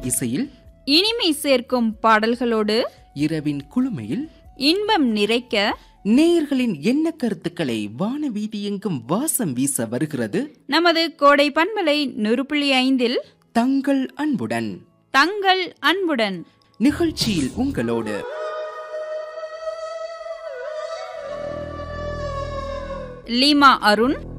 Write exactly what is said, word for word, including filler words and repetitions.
இசையில் இனிமை சேர்க்கும் பாடல்களோடு இரவின் குளுமையில் இன்பம் நிறைக்க நேயர்களின் எண்ண கருத்துக்களை வானவீதி எங்கும் வாசம் வீச வருகிறது நமது கோடை பண்பலை நூறு புள்ளி ஐந்தில் தங்கள் அன்புடன். தங்கள் அன்புடன் நிகழ்ச்சியில் உங்களோடு லீமா அருண்,